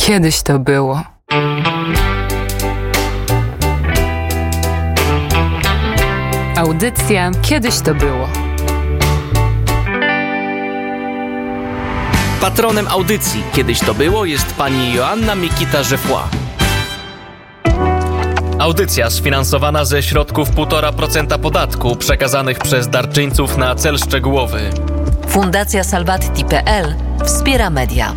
Kiedyś to było. Audycja Kiedyś to było. Patronem audycji Kiedyś to było jest pani Joanna Mikita-Żefła. Audycja sfinansowana ze środków 1,5% podatku przekazanych przez darczyńców na cel szczegółowy. Fundacja Salvati.pl wspiera media.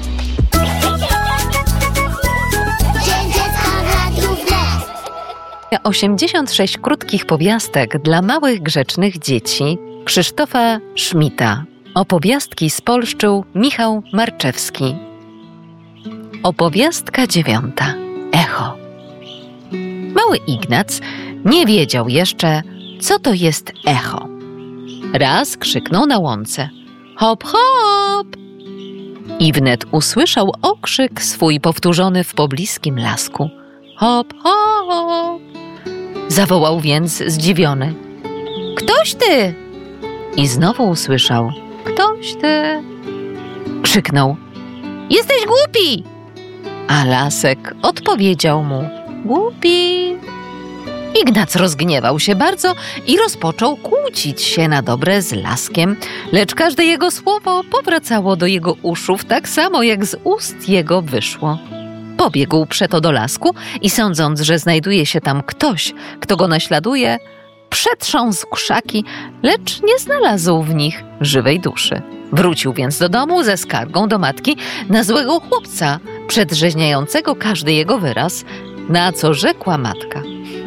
Dzień dziecka w Radiu Wnet. 86 krótkich powiastek dla małych, grzecznych dzieci Krzysztofa Szmita. Opowiastki spolszczył Michał Marczewski. Opowiastka 9. Echo. Mały Ignac nie wiedział jeszcze, co to jest echo. Raz krzyknął na łące: hop, hop! I wnet usłyszał okrzyk swój powtórzony w pobliskim lasku: hop, hop! Zawołał więc zdziwiony: ktoś ty? I znowu usłyszał: ktoś ty? Krzyknął: jesteś głupi! A lasek odpowiedział mu: głupi. Ignac rozgniewał się bardzo i rozpoczął kłócić się na dobre z laskiem, lecz każde jego słowo powracało do jego uszów tak samo, jak z ust jego wyszło. Pobiegł przeto do lasku i sądząc, że znajduje się tam ktoś, kto go naśladuje, przetrząsł krzaki, lecz nie znalazł w nich żywej duszy. Wrócił więc do domu ze skargą do matki na złego chłopca, przedrzeźniającego każdy jego wyraz, na co rzekła matka: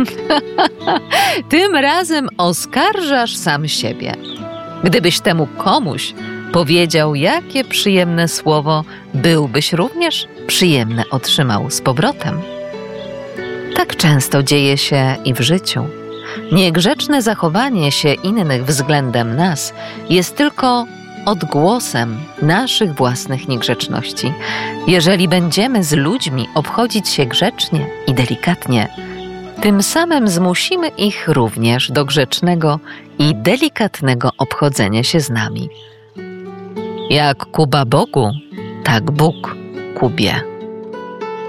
tym razem oskarżasz sam siebie. Gdybyś temu komuś powiedział jakie przyjemne słowo, byłbyś również przyjemne otrzymał z powrotem. Tak często dzieje się i w życiu. Niegrzeczne zachowanie się innych względem nas jest tylko odgłosem naszych własnych niegrzeczności. Jeżeli będziemy z ludźmi obchodzić się grzecznie i delikatnie, tym samym zmusimy ich również do grzecznego i delikatnego obchodzenia się z nami. Jak Kuba Bogu, tak Bóg Kubie.